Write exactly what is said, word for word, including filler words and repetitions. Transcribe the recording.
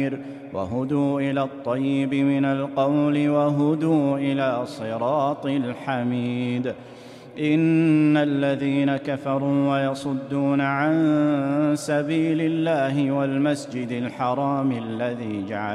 وهدوا إلى الطيب من القول وهدوا إلى صراط الحميد. إن الذين كفروا ويصدون عن سبيل الله والمسجد الحرام الذي جعل